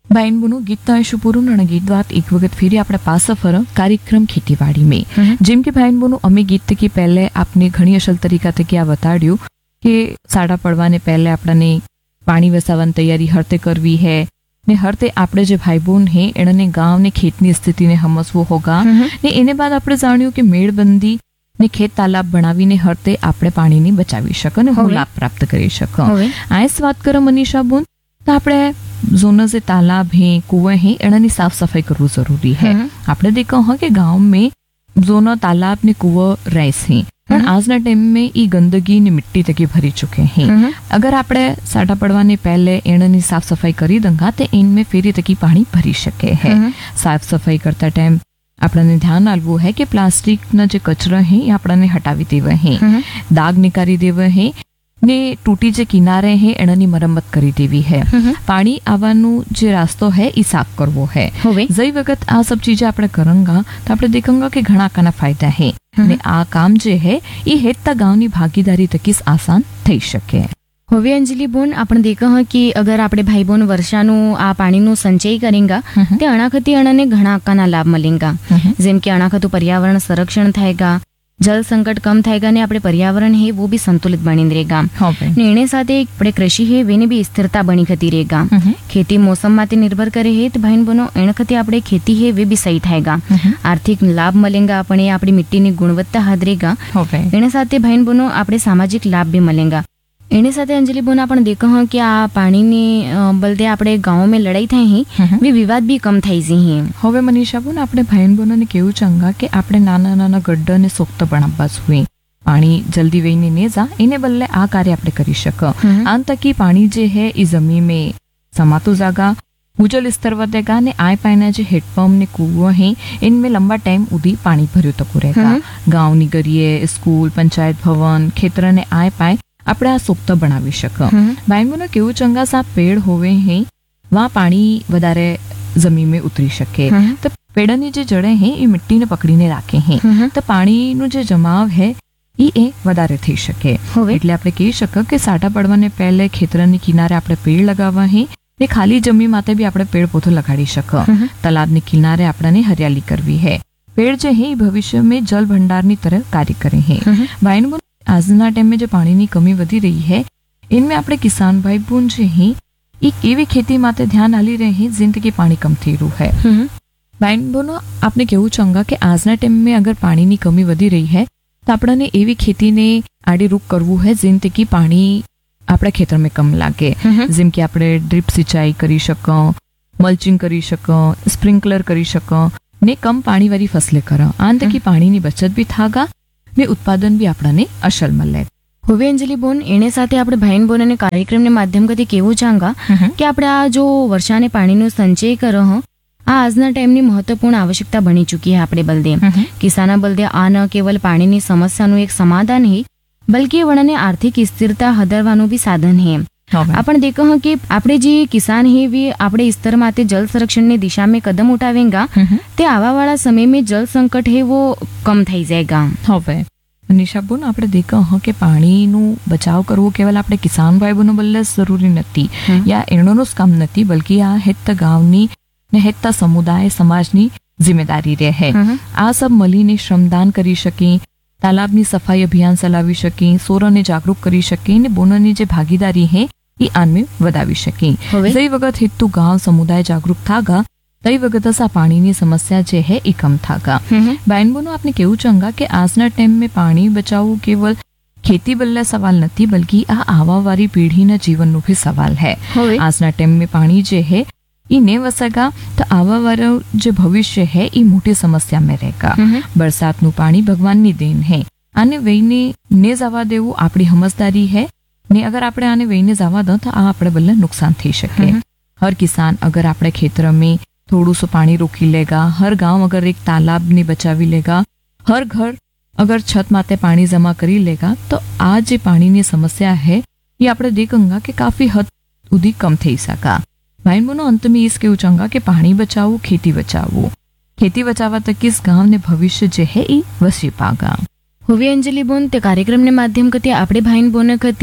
ભાઈન બોનું ગીત શુપુરું અને ગીત વાત એક વખત ફેરી આપણે પાસ ફર કાર્યક્રમ ખેતીવાડી में જેમ કે ભાઈન બોનું અમે ગીત તકી પહેલે આપને ઘણી અસલ તરીકા તકી આ બતાડ્યું કે સાડા પડવાને પહેલે આપણને પાણી વસાવવાની તૈયારી હરતે કરવી હે ને હરતે આપણે જે ભાઈ બોન હે એને ગાંવ ને ખેતની સ્થિતિને સમજવો હોગા ને એને બાદ આપણે જાણ્યું કે મેળબંધી ને ખેત તાલાબ બનાવીને હરતે આપણે પાણીને બચાવી શકો ને લાભ પ્રાપ્ત કરી શકો આયસ વાત કરો મનીષા બોન તો આપણે जोन से तालाब है कुएं हैं एनी साफ सफाई करવું जरूरी है। આપણે देखा हो कि गांव में जोन तालाब ने कुआं रैस हैं पर आज ना टाइम में ई गंदगी ने मिट्टी तक भरी चुके हैं। अगर આપણે સાટા પડવાને પહેલે એની સાફ સફાઈ કરી દંગા તો इनमें फेरी तक पानी भरी सके है। साफ सफाई करता टाइम આપણને ધ્યાન આપવું है कि प्लास्टिक ना जो कचरा है ये આપણને हटावी देवे हैं, दाग निकाली देवे हैं ने टूटी जे किनारे है एनी मरम्मत करी देवी है। पानी आवानो जे रास्तो है ई साफ करवो है। जई वक्त आ सब चीजें आपणे करंगा तो आपणे देखेंगा कि घणा काना फायदा है ने आ काम जे है ई हेता गांवनी भागीदारी तकीस आसान थई शके। હવે અંજલિ બોન આપણે દેખા કે અગર આપણે ભાઈ બોન વર્ષાનું આ પાણીનું સંચય કરેંગા તે અણાખતી અણને ઘણા આકાના લાભ મળેંગા, જેમ કે અણાખતું પર્યાવરણ સંરક્ષણ થાયગા, जल संकट कम थाएगा ने अपने पर्यावरण है वो भी संतुलित बनी रहेगा ने एने साथे अपने कृषि है वेने भी स्थिरता बनी खती रहेगा। खेती मौसम माते निर्भर करे है तो भाईन बनो एने खती अपने खेती है वे भी सही थाएगा, आर्थिक लाभ मलेगा, अपने अपनी मिट्टी की गुणवत्ता हादरेगा, एने साथे भाईन बनो अपने सामाजिक लाभ भी मलेगा। एने साथे अंजलि बोन आपण देखा हाँ कि आ पानी ने बलदे આપણે ગાંવ में લડાઈ થઈ વી વિવાદ બી કમ થઈ જઈ। હવે મનીષા બોન આપણે ભાઈન બોનને કેવું ચંગા કે આપણે નાના નાના ગड्ढાને સોક્ત બનાવવા જોઈએ, પાણી જલ્દી વહીને ને જા એને બદલે આ કાર્ય આપણે કરી શકો। આન તકી પાણી જે હે એ જમીન में समातो जागा भूजल स्तर વધેગા ને આ પાણીના જે હેડપંપ ને કૂવો હે इनमें लंबा टाइम उदी पानी भर्યું તકુ રહેગા। ગાંવની ગરીએ સ્કૂલ પંચાયત ભવન ખેતરને આ પાય આપણે આ સોક્ત બનાવી શકો। ભાઈઓનો કેવું ચંગા સા પેડ હોવે હે वहाँ पानी વધારે જમીન में ઉતરી શકે તો પેડની જે જડે હે એ મિટ્ટીને પકડીને રાખે હે તો પાણીનો જે જમાવ હે એ વધારે થઈ શકે। એટલે આપણે કહી શકો કે સાટા પડવાને પહેલે ખેતરની કિનારે આપણે પેડ લગાવવા હે ને ખાલી જમીન માથે બી આપણે પેડ પોથો લગાડી શકો। તલાબની કિનારે આપણને હરિયાળી કરવી હે। पेड़ जो है भविष्य में जल भंडार की तरह कार्य करे हैं। भाई આજના ટાઈમે જે પાણીની કમી વધી રહી है इनमें આપણે કિસાન ભાઈ બોન જે હે એ કેવી ખેતી માટે ધ્યાન આલી રહે हैं जिंदगी पानी कम थी रू है। भाई बोनो आपने केवू चंगा कि આજના ટાઈમ में अगर पानी की कमी वधी रही है तो आपने एवी खेती ने आड़ी रूप करवू है जिंदगी पानी आपड़ा खेतर में कम लागे, जेम कि आपणे ड्रीप सिंचाई करी शको, मल्चिंग करी शको, स्प्रिंकलर करी शको ने कम पानी वाली फसलें करो। आन तकी पानी की बचत भी थागा ने उत्पादन भी आपने असल મળે। હવે અંજલિ બોન એને સાથે આપણે ભાઈન બોન અને કાર્યક્રમને માધ્યમથી કેવું ચાંગા કે આપણે આ જો વર્ષાને પાણીનો સંચય કરો આ આજના ટાઈમની મહત્વપૂર્ણ આવશ્યકતા બની ચૂકી है આપણે બલદે। કિસાના બલદે આ ન કેવલ પાણીની સમસ્યાનું એક સમાધાન है बल्कि वणने आर्थिक स्थिरता हदरवानो भी साधन है। आपण देखो हैं कि आपणे जे किसान है वे आपणे स्तर माते जल संरक्षण ने दिशा में कदम उठावेगा ते आवा वाला समय में जल संकट है वो कम थई जाएगा। હવે નિશા બોન આપણે देखा हैं कि પાણીનું બચાવ કરવો કેવલ આપણે કિસાન ભાઈ બનો બલ્લે જરૂરી નથી યા એણોનો જ કામ નથી બल्कि આ હેત ગામની ને હેત સમુદાય સમાજની जिम्मेदारी રહે। આ सब મળીને શ્રમદાન કરી શકે, तालाबनी सफाई अभियान चलावी शके, सोरने जागरूक करी शके ने बोननी जे भागीदारी है ई आन में वधावी शके। जई वगत हेतु गांव समुदाय जागरूक थागा तई वगत सा पानी की समस्या जे है ई कम थागा। बहन बोनो आपने केवू चंगा कि आजना टाइम में पानी बचावू केवल खेती बल्ले सवाल नहीं बल्कि आ आवा वाली पीढ़ी ना जीवन नो भी सवाल है। आजना टाइम में पानी जे है ई ने वसेगा तो आवा वाला जो भविष्य है ई मोटी समस्या में रहेगा। बरसात नु पानी भगवान नी देन है, आने वहीने ने जवा देवू आपड़ी समझदारी है ने अगर आपणे आने वहीने जवा दो तो आ आपणे बल्ले नुकसान थी सके। हर किसान अगर आपणे खेतर में थोड़ू सो पानी रोकी लेगा, हर गांव अगर एक तालाब ने बचावी लेगा, हर घर अगर छत माते पानी जमा करी लेगा तो आज जे पानी की समस्या है ये आपणे देखेंगा कि काफी हद उदी कम थी सका। भाई बोनो अंत में इस केवू चंगा कि पानी बचावो खेती बचावो, खेती बचावा तक इस गांव ने भविष्य जे है ई वसी पागा। હવે અંજલિ બોન તે કાર્યક્રમને માધ્યમ કતી આપણે ભાઈન બોન કતી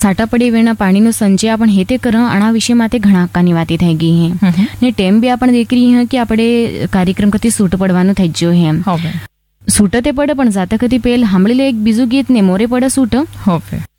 છાંટા પડે વેના પાણીનો સંચય આપણે હેતે કર આના વિશે માટે ઘણા હક્કાની વાતી થઈ ગઈ હે ને ટેમ બી આપણે દેખરી હે કે આપણે કાર્યક્રમ કથી સૂટ પડવાનું થઈ ગયો હે હવે સૂટ તે પડે પણ જાતા કથી પહેલ સાંભળી લે એક બીજું ગીત ને મોરે પડે સૂટ હવે